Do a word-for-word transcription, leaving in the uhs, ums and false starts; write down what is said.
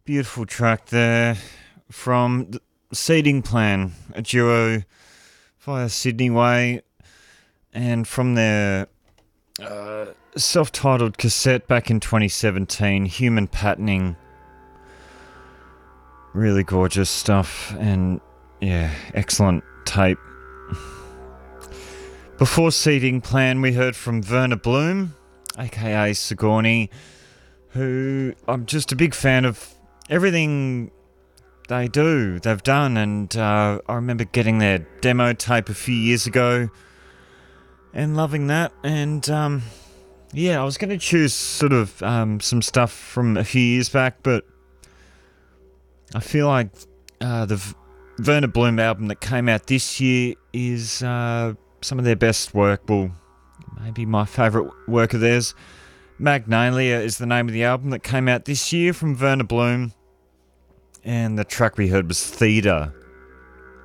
Beautiful track there from the Seating Plan, a duo via Sydney Way, and from their uh, self-titled cassette back in twenty seventeen, Human Patterning. Really gorgeous stuff, and yeah, excellent tape. Before Seating Plan, we heard from Verna Bloom, aka Sigourney, who I'm just a big fan of everything they do, they've done, and uh, I remember getting their demo tape a few years ago and loving that. And um, yeah, I was going to choose sort of um, some stuff from a few years back, but I feel like uh, the v- Verna Bloom album that came out this year is uh, some of their best work. Well, maybe my favourite work of theirs. Magnalia is the name of the album that came out this year from Verna Bloom, and the track we heard was Theda.